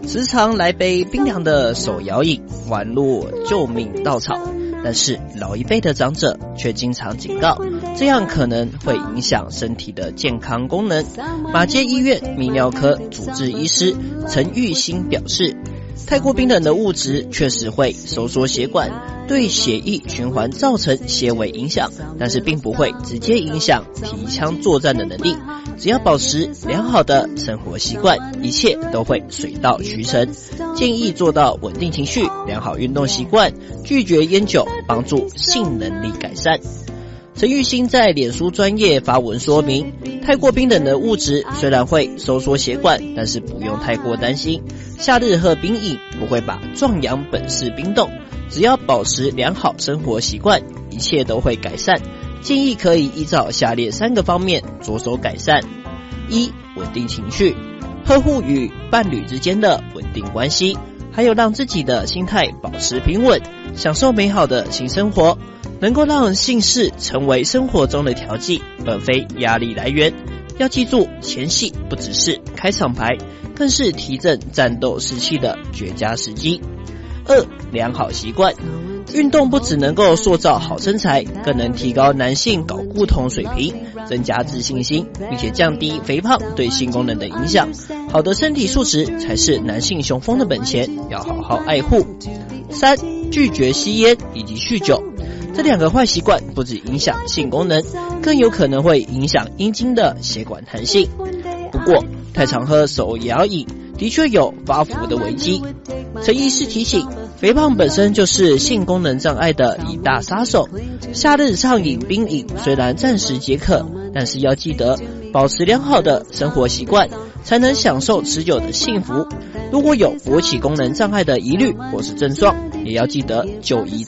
时常来杯冰凉的手摇饮，宛若救命稻草。但是老一辈的长者却经常警告，这样可能会影响身体的健康功能。马偕医院泌尿科主治医师陈玉兴表示，太过冰冷的物质确实会收缩血管，对血液循环造成些微影响，但是并不会直接影响提枪作战的能力。只要保持良好的生活习惯，一切都会水到渠成。建议做到稳定情绪、良好运动习惯，拒绝烟酒，帮助性能力改善。陈玉兴在脸书专页发文说明，太过冰冷的物质虽然会收缩血管，但是不用太过担心。夏日喝冰饮不会把壮阳本事冰冻，只要保持良好生活习惯，一切都会改善。建议可以依照下列3个方面着手改善。1. 稳定情绪，呵护与伴侣之间的稳定关系，还有让自己的心态保持平稳，享受美好的性生活，能够让性事成为生活中的调剂，而非压力来源。要记住，前戏不只是开场白，更是提振战斗士气的绝佳时机。2. 良好习惯，运动不只能够塑造好身材，更能提高男性睾固酮水平，增加自信心，并且降低肥胖对性功能的影响。好的身体素质才是男性雄风的本钱，要好好爱护。3. 拒绝吸烟以及酗酒，这2个坏习惯不只影响性功能，更有可能会影响阴茎的血管弹性。不过，太常喝手摇饮的确有发福的危机。陈医师提醒，肥胖本身就是性功能障碍的一大杀手。夏日畅饮冰饮虽然暂时解渴，但是要记得保持良好的生活习惯，才能享受持久的幸福。如果有勃起功能障碍的疑虑或是症状，也要记得就医